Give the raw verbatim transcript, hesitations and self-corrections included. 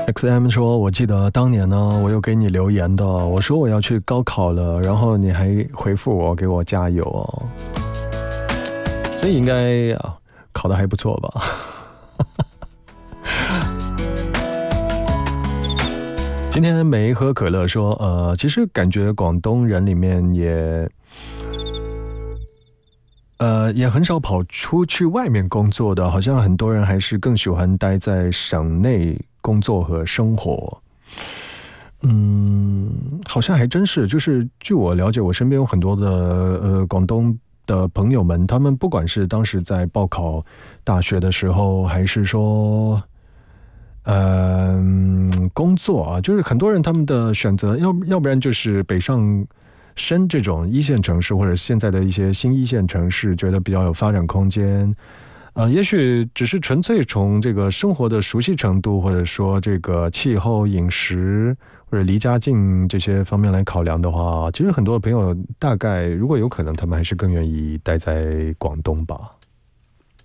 X M 说：“我记得当年呢，我有给你留言的，我说我要去高考了，然后你还回复我，给我加油哦。所以应该啊，考得还不错吧？”今天没喝可乐说：“呃，其实感觉广东人里面也。”呃，也很少跑出去外面工作的，好像很多人还是更喜欢待在省内工作和生活。嗯，好像还真是，就是据我了解，我身边有很多的呃广东的朋友们，他们不管是当时在报考大学的时候，还是说呃工作啊，就是很多人他们的选择，要要不然就是北上。深这种一线城市或者现在的一些新一线城市，觉得比较有发展空间，呃，也许只是纯粹从这个生活的熟悉程度，或者说这个气候、饮食或者离家近这些方面来考量的话，其实很多朋友大概如果有可能，他们还是更愿意待在广东吧。